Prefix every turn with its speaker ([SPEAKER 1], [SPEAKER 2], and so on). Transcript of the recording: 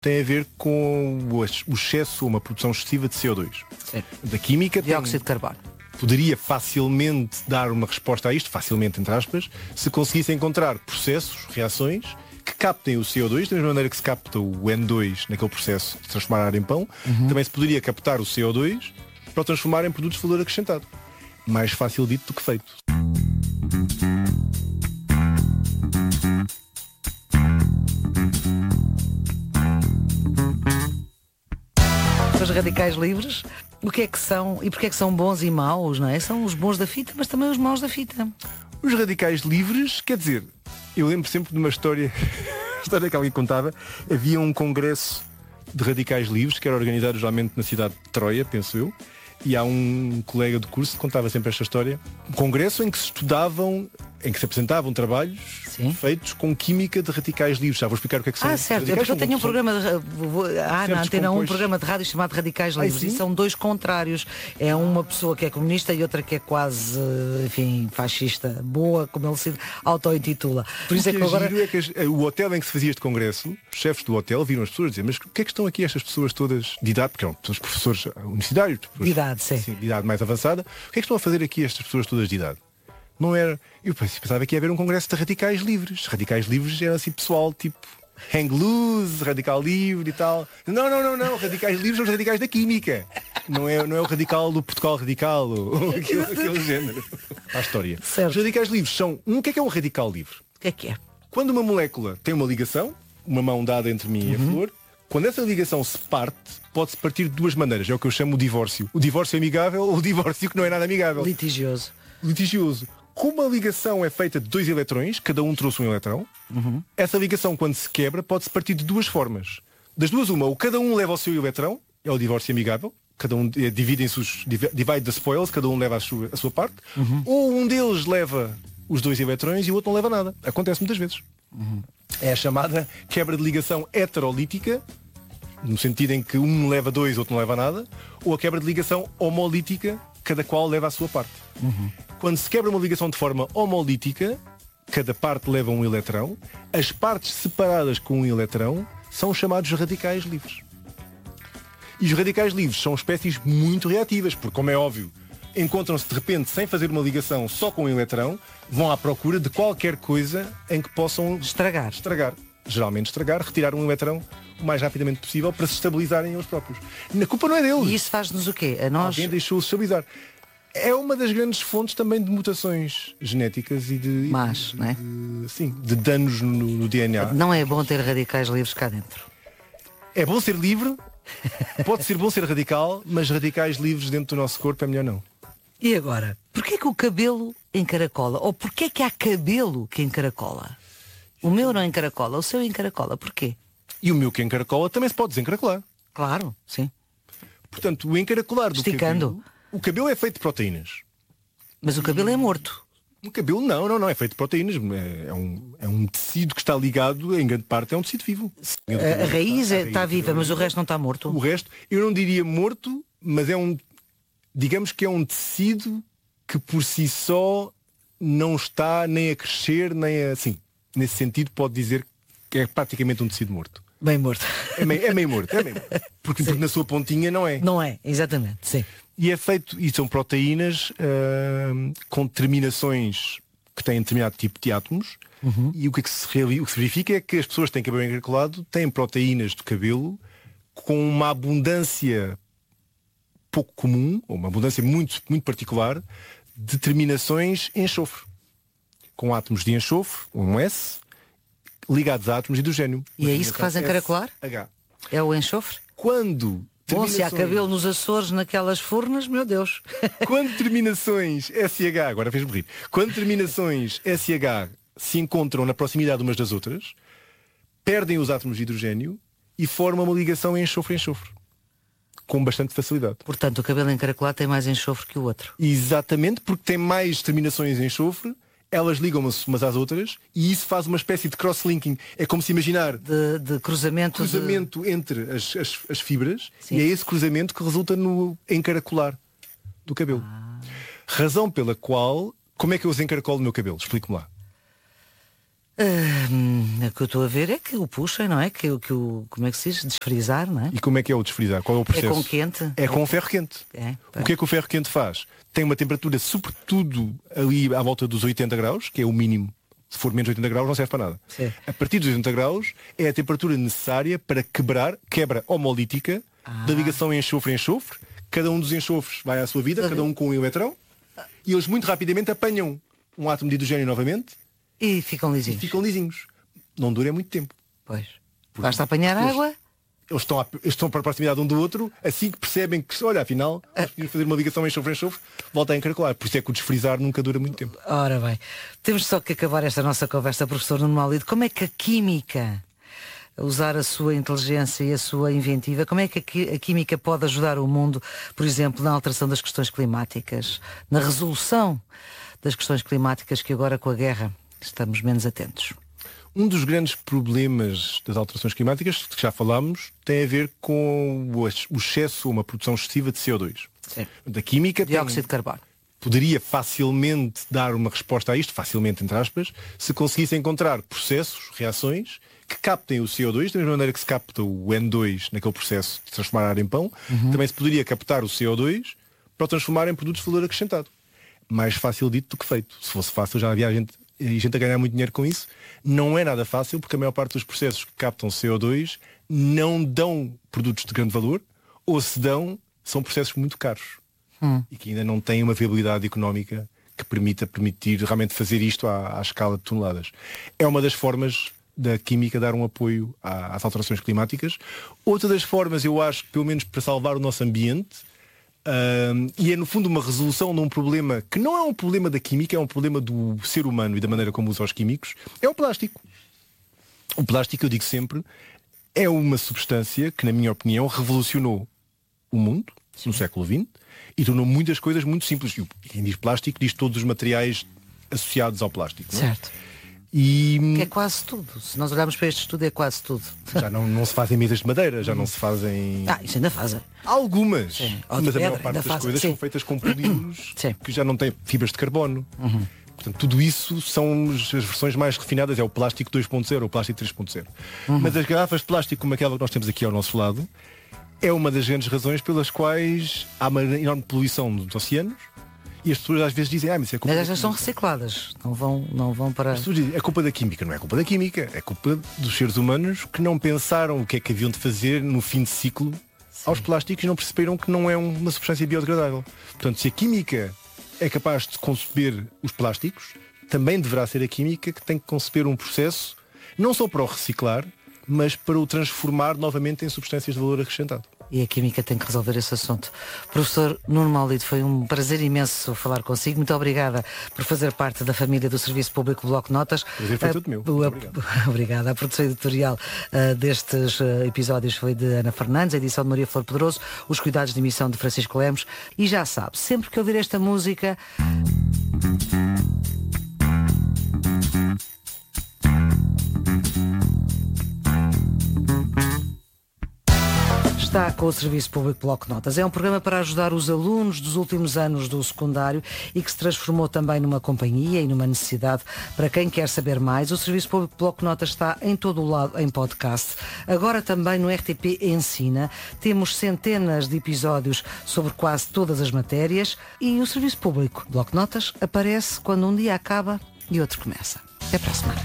[SPEAKER 1] tem a ver com o excesso, uma produção excessiva de CO2.
[SPEAKER 2] Sim.
[SPEAKER 1] Da química
[SPEAKER 2] Dióxido de carbono.
[SPEAKER 1] poderia facilmente dar uma resposta a isto, facilmente entre aspas, se conseguisse encontrar processos, reações que captem o CO2, da mesma maneira que se capta o N2 naquele processo de transformar ar em pão, também se poderia captar o CO2 para o transformar em produtos de valor acrescentado. Mais fácil dito do que feito.
[SPEAKER 2] Os radicais livres, o que é que são e porque é que são bons e maus, não é? São os bons da fita, mas também os maus da fita.
[SPEAKER 1] Os radicais livres, quer dizer, eu lembro sempre de uma história, história que alguém contava, havia um congresso de radicais livres que era organizado geralmente na cidade de Troia, penso eu, e há um colega de curso que contava sempre esta história, um congresso em que se estudavam, em que se apresentavam trabalhos feitos com química de radicais livres. Já vou explicar o que é que são.
[SPEAKER 2] Certo,
[SPEAKER 1] radicais.
[SPEAKER 2] eu tenho um programa na Antena 1, um programa de rádio chamado Radicais Livres, e são dois contrários. É uma pessoa que é comunista e outra que é quase, enfim, fascista, boa, como ele se auto-intitula.
[SPEAKER 1] Por isso é que agora... é que o hotel em que se fazia este congresso, os chefes do hotel viram as pessoas dizer, mas o que é que estão aqui estas pessoas todas de idade, porque eram pessoas professores universitários,
[SPEAKER 2] de idade, sim.
[SPEAKER 1] De idade mais avançada, o que é que estão a fazer aqui estas pessoas todas de idade? Não era. Eu pensava que ia haver um congresso de radicais livres. Radicais livres era assim pessoal tipo hang loose, radical livre e tal. Não. Radicais livres são os radicais da química. Não é o radical do Portugal radical ou aquele género. A história.
[SPEAKER 2] Certo.
[SPEAKER 1] Os radicais livres são. O que é um radical livre?
[SPEAKER 2] O que é?
[SPEAKER 1] Quando uma molécula tem uma ligação, uma mão dada entre mim e a flor, quando essa ligação se parte, pode-se partir de duas maneiras. É o que eu chamo o divórcio. O divórcio amigável ou o divórcio que não é nada amigável.
[SPEAKER 2] Litigioso.
[SPEAKER 1] Como a ligação é feita de dois eletrões, cada um trouxe um eletrão, essa ligação, quando se quebra, pode-se partir de duas formas. Das duas, uma, ou cada um leva o seu eletrão, é o divórcio amigável, cada um divide the spoils, cada um leva a sua parte, ou um deles leva os dois eletrões e o outro não leva nada. Acontece muitas vezes. É a chamada quebra de ligação heterolítica, no sentido em que um leva dois, outro não leva nada, ou a quebra de ligação homolítica, cada qual leva a sua parte. Quando se quebra uma ligação de forma homolítica, cada parte leva um eletrão, as partes separadas com um eletrão são chamados radicais livres. E os radicais livres são espécies muito reativas, porque, como é óbvio, encontram-se de repente sem fazer uma ligação só com um eletrão, vão à procura de qualquer coisa em que possam estragar. Geralmente estragar, retirar um eletrão o mais rapidamente possível para se estabilizarem eles próprios. A culpa não é deles.
[SPEAKER 2] E isso faz-nos o quê? A nós...
[SPEAKER 1] Alguém deixou-se estabilizar. É uma das grandes fontes também de mutações genéticas e de...
[SPEAKER 2] Mas, não é?
[SPEAKER 1] De danos no DNA.
[SPEAKER 2] Não é bom ter radicais livres cá dentro.
[SPEAKER 1] É bom ser livre, pode ser bom ser radical, mas radicais livres dentro do nosso corpo é melhor não.
[SPEAKER 2] E agora? Porquê que o cabelo encaracola? Ou porquê que há cabelo que encaracola? O meu não encaracola, o seu encaracola. Porquê?
[SPEAKER 1] E o meu que encaracola também se pode desencaracolar.
[SPEAKER 2] Claro, sim.
[SPEAKER 1] Portanto, o encaracolar do
[SPEAKER 2] Esticando.
[SPEAKER 1] cabelo... O cabelo é feito de proteínas.
[SPEAKER 2] Mas o cabelo é morto.
[SPEAKER 1] O cabelo não é feito de proteínas. É um tecido que está ligado, em grande parte, é um tecido vivo.
[SPEAKER 2] A raiz está viva, mas o resto não está morto.
[SPEAKER 1] O resto, eu não diria morto, mas digamos que é um tecido que por si só não está nem a crescer, nem a... Assim, nesse sentido pode dizer que é praticamente um tecido morto.
[SPEAKER 2] Bem morto.
[SPEAKER 1] É meio morto. Porque na sua pontinha não é.
[SPEAKER 2] Não é, exatamente, sim.
[SPEAKER 1] E é feito, e são proteínas com terminações que têm determinado tipo de átomos. E o que se verifica é que as pessoas que têm cabelo encaracolado têm proteínas do cabelo com uma abundância pouco comum, ou uma abundância muito, muito particular, de terminações em enxofre. Com átomos de enxofre, um S, ligados a átomos de hidrogênio.
[SPEAKER 2] E é isso que faz encaracolar?
[SPEAKER 1] H.
[SPEAKER 2] É o enxofre?
[SPEAKER 1] Quando...
[SPEAKER 2] Bom, se há cabelo nos Açores, naquelas furnas, meu Deus.
[SPEAKER 1] Quando terminações SH, agora fez-me rir, quando terminações SH se encontram na proximidade umas das outras, perdem os átomos de hidrogênio e formam uma ligação em enxofre-enxofre. Com bastante facilidade.
[SPEAKER 2] Portanto, o cabelo encaracolado tem mais enxofre que o outro.
[SPEAKER 1] Exatamente, porque tem mais terminações em enxofre, elas ligam-se umas às outras e isso faz uma espécie de cross-linking. É como se imaginar
[SPEAKER 2] de cruzamento
[SPEAKER 1] entre as fibras.
[SPEAKER 2] Sim.
[SPEAKER 1] E é esse cruzamento que resulta no encaracolar do cabelo. Razão pela qual... Como é que eu desencaracolo o meu cabelo? Explique-me lá.
[SPEAKER 2] O que eu estou a ver é que o puxem, não é? Como é que se diz? Desfrizar, não é?
[SPEAKER 1] E como é que é o desfrizar? Qual é o processo?
[SPEAKER 2] É com quente?
[SPEAKER 1] É com ferro quente. O que é que o ferro quente faz? Tem uma temperatura, sobretudo ali à volta dos 80 graus, que é o mínimo. Se for menos de 80 graus não serve para nada.
[SPEAKER 2] Sim.
[SPEAKER 1] A partir dos 80 graus é a temperatura necessária para quebra homolítica da ligação enxofre-enxofre. Cada um dos enxofres vai à sua vida, cada um com um eletrão, e eles muito rapidamente apanham um átomo de hidrogênio novamente
[SPEAKER 2] e ficam lisinhos.
[SPEAKER 1] Não dura muito tempo.
[SPEAKER 2] Pois. Basta apanhar água.
[SPEAKER 1] Eles estão para a proximidade um do outro, assim que percebem que, olha, afinal, nós podemos fazer uma ligação enxofre-enxofre, volta a encaracolar. Por isso é que o desfrizar nunca dura muito tempo.
[SPEAKER 2] Ora bem, temos só que acabar esta nossa conversa, professor Nuno Maulido. Como é que a química, usar a sua inteligência e a sua inventiva, como é que a química pode ajudar o mundo, por exemplo, na alteração das questões climáticas, na resolução das questões climáticas que agora com a guerra estamos menos atentos?
[SPEAKER 1] Um dos grandes problemas das alterações climáticas, que já falámos, tem a ver com o excesso ou uma produção excessiva de CO2.
[SPEAKER 2] Sim.
[SPEAKER 1] Da química
[SPEAKER 2] dióxido de carbono.
[SPEAKER 1] Poderia facilmente dar uma resposta a isto, facilmente entre aspas, se conseguisse encontrar processos, reações, que captem o CO2, da mesma maneira que se capta o N2 naquele processo de transformar ar em pão, também se poderia captar o CO2 para o transformar em produtos de valor acrescentado. Mais fácil dito do que feito. Se fosse fácil já havia gente a ganhar muito dinheiro com isso. Não é nada fácil porque a maior parte dos processos que captam CO2 não dão produtos de grande valor, ou se dão, são processos muito caros e que ainda não têm uma viabilidade económica que permitir realmente fazer isto à escala de toneladas. É uma das formas da química dar um apoio às alterações climáticas. Outra das formas, eu acho que pelo menos para salvar o nosso ambiente, e é no fundo uma resolução de um problema que não é um problema da química, é um problema do ser humano e da maneira como usa os químicos, é o plástico. O plástico, eu digo sempre, é uma substância que, na minha opinião, revolucionou o mundo no século XX e tornou muitas coisas muito simples. E quem diz plástico diz todos os materiais associados ao plástico.
[SPEAKER 2] Certo.
[SPEAKER 1] E
[SPEAKER 2] que é quase tudo. Se nós olharmos para este estudo, é quase tudo.
[SPEAKER 1] Já não se fazem mesas de madeira, já não se fazem...
[SPEAKER 2] Isso ainda fazem.
[SPEAKER 1] Algumas.
[SPEAKER 2] Sim.
[SPEAKER 1] Mas a maior parte das coisas são feitas com polímeros que já não têm fibras de carbono. Portanto, tudo isso são as versões mais refinadas. É o plástico 2.0, o plástico 3.0. Mas as garrafas de plástico como aquela que nós temos aqui ao nosso lado é uma das grandes razões pelas quais há uma enorme poluição dos oceanos. E as pessoas às vezes dizem, mas é culpa.
[SPEAKER 2] Mas estas são recicladas, não vão para...
[SPEAKER 1] As pessoas dizem, é culpa da química. Não é culpa da química, é culpa dos seres humanos que não pensaram o que é que haviam de fazer no fim de ciclo aos plásticos e não perceberam que não é uma substância biodegradável. Portanto, se a química é capaz de conceber os plásticos, também deverá ser a química que tem que conceber um processo, não só para o reciclar, mas para o transformar novamente em substâncias de valor acrescentado.
[SPEAKER 2] E a química tem que resolver esse assunto. Professor Nuno Maulido, foi um prazer imenso falar consigo. Muito obrigada por fazer parte da família do Serviço Público Bloco de Notas.
[SPEAKER 1] O prazer foi todo meu.
[SPEAKER 2] Obrigada. A produção editorial destes episódios foi de Ana Fernandes, a edição de Maria Flor Pedroso, os cuidados de emissão de Francisco Lemos. E já sabe, sempre que ouvir esta música... Está com o Serviço Público Bloco de Notas. É um programa para ajudar os alunos dos últimos anos do secundário e que se transformou também numa companhia e numa necessidade para quem quer saber mais. O Serviço Público Bloco de Notas está em todo o lado em podcast. Agora também no RTP Ensina. Temos centenas de episódios sobre quase todas as matérias e o Serviço Público Bloco de Notas aparece quando um dia acaba e outro começa. Até para a semana.